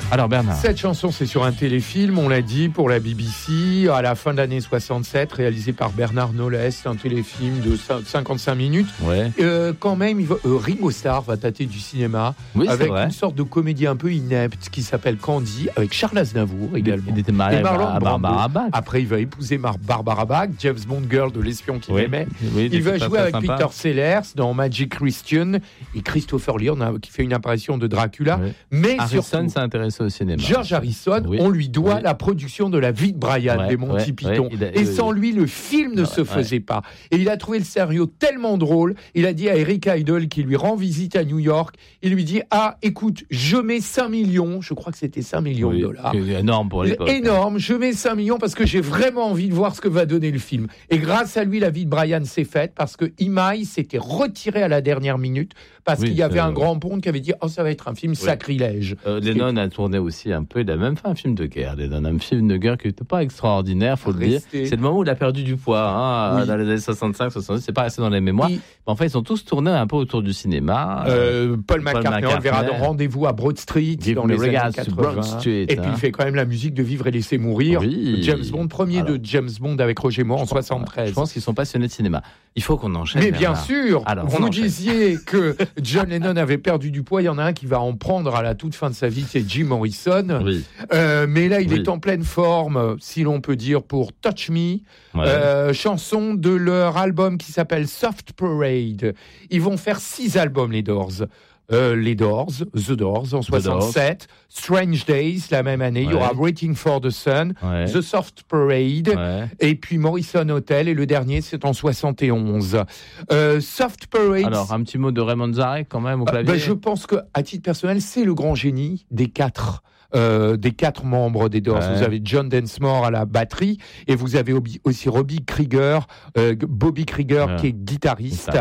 Alors Bernard. Cette chanson, c'est sur un téléfilm, on l'a dit, pour la BBC, à la fin de l'année 67, réalisé par Bernard Nolès, un téléfilm de 55 minutes. Ouais. Quand même, Ringo Starr va tâter du cinéma, Oui, avec c'est vrai. une sorte de comédie un peu inepte qui s'appelle Candy, avec Charles Aznavour également. Il était marié Et Marlon à Brando. Barbara Bach. Après, il va épouser Barbara Bach, James Bond girl de l'espion qu'il aimait. Oui, Il va était jouer très avec sympa. Peter Sellers dans Magic Christian et Christopher Lee qui fait une apparition de Dracula. Oui. Mais Harrison surtout, s'est intéressé au cinéma. George Harrison, Oui. on lui doit Oui. la production de La vie de Brian Ouais, des Monty ouais, Python. ouais. Et sans lui, le film ne se faisait pas. Et il a trouvé le scénario tellement drôle. Il a dit à Eric Idle, qui lui rend visite à New York, il lui dit: ah, écoute, je mets 5 millions, je crois que c'était 5 millions de dollars. C'est énorme pour l'époque. Énorme, je mets 5 millions parce que j'ai vraiment envie de voir ce que va donner le film. Et grâce à lui, La vie de Brian s'est faite parce que Imai s'était retiré à la dernière minute parce qu'il y avait un grand ponte qui avait dit: oh, ça va être un film sacrilège. Lennon a tourné aussi un peu, il a même fait un film de guerre. Lennon, un film de guerre qui n'était pas extraordinaire, faut le dire. C'est le moment où il a perdu du poids, dans les années 65, 70, c'est pas resté dans les mémoires. Mais enfin, ils sont tous tournés un peu autour du cinéma. Paul McCartney, on le verra dans Rendez-vous à Broad Street dans les années 80. Et puis il fait quand même la musique de Vivre et laisser mourir. Oui. James Bond, premier de James Bond avec Roger Moore en 73. Je pense qu'ils sont passionnés de cinéma. Il faut qu'on enchaîne. Mais bien Bernard. sûr, Alors, vous disiez que John Lennon avait perdu du poids. Il y en a un qui va en prendre à la toute fin de sa vie, c'est Jim Morrison. Oui. Mais là, il est en pleine forme, si l'on peut dire, pour Touch Me, chanson de leur album qui s'appelle Soft Parade. Ils vont faire 6 albums, les Doors. Les Doors, The Doors en 67, Strange Days la même année, il y aura Waiting for the Sun, The Soft Parade, et puis Morrison Hotel, et le dernier c'est en 71. Soft Parade. Alors un petit mot de Raymond Zarek quand même au clavier. Je pense que à titre personnel c'est le grand génie des quatre membres des Doors. Vous avez John Densmore à la batterie et vous avez aussi Bobby Krieger qui est guitariste.